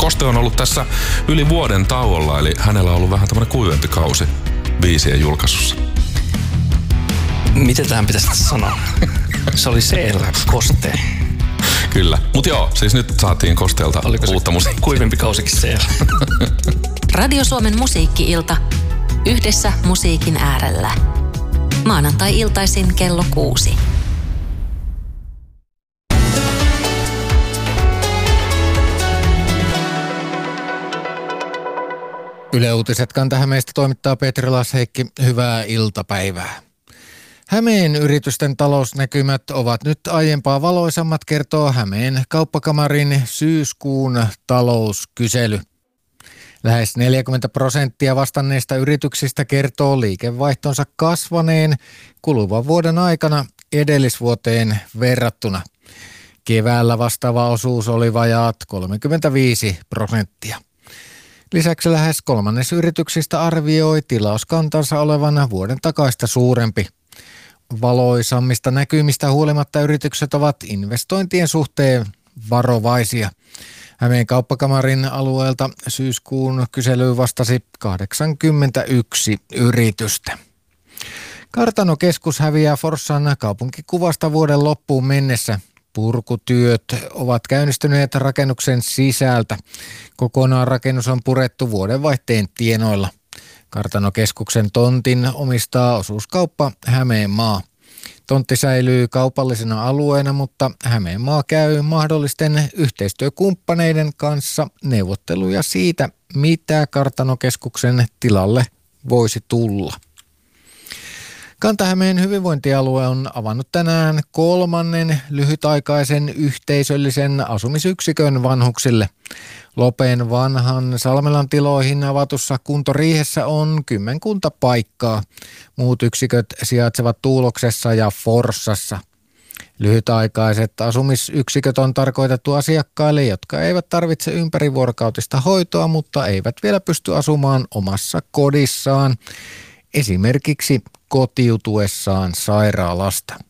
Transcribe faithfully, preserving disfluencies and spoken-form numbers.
Koste on ollut tässä yli vuoden tauolla, eli hänellä on ollut vähän tämmöinen kuivempi kausi biisien julkaisussa. Miten tähän pitäisi sanoa? Se oli selvä Koste. Kyllä. Mutta joo, siis nyt saatiin Kosteelta Oliko uutta musiikkia. Kuivempi kausikin siellä. Radio Suomen musiikki-ilta. Yhdessä musiikin äärellä. Maanantai-iltaisin kello kuusi. Yle Uutiset Kanta-Hämeestä toimittaa Petri Lass-Heikki. Hyvää iltapäivää. Hämeen yritysten talousnäkymät ovat nyt aiempaa valoisammat, kertoo Hämeen kauppakamarin syyskuun talouskysely. Lähes neljäkymmentä prosenttia vastanneista yrityksistä kertoo liikevaihtonsa kasvaneen kuluvan vuoden aikana edellisvuoteen verrattuna. Keväällä vastaava osuus oli vajaat kolmekymmentäviisi prosenttia. Lisäksi lähes kolmannes yrityksistä arvioi tilauskantansa olevan vuoden takaista suurempi. Valoisammista näkymistä huolimatta yritykset ovat investointien suhteen varovaisia. Hämeen kauppakamarin alueelta syyskuun kyselyyn vastasi kahdeksankymmentäyksi yritystä. Kartanokeskus häviää Forssan kaupunkikuvasta vuoden loppuun mennessä. Purkutyöt ovat käynnistyneet rakennuksen sisältä. Kokonaan rakennus on purettu vuodenvaihteen tienoilla. Kartanokeskuksen tontin omistaa osuuskauppa Hämeenmaa. Tontti säilyy kaupallisena alueena, mutta Hämeenmaa käy mahdollisten yhteistyökumppaneiden kanssa neuvotteluja siitä, mitä Kartanokeskuksen tilalle voisi tulla. Kanta-Hämeen hyvinvointialue on avannut tänään kolmannen lyhytaikaisen yhteisöllisen asumisyksikön vanhuksille. Lopen vanhan Salmelan tiloihin avatussa kuntoriihessä on kymmenkunta paikkaa. Muut yksiköt sijaitsevat Tuuloksessa ja Forssassa. Lyhytaikaiset asumisyksiköt on tarkoitettu asiakkaille, jotka eivät tarvitse ympärivuorokautista hoitoa, mutta eivät vielä pysty asumaan omassa kodissaan. Esimerkiksi kotiutuessaan sairaalasta.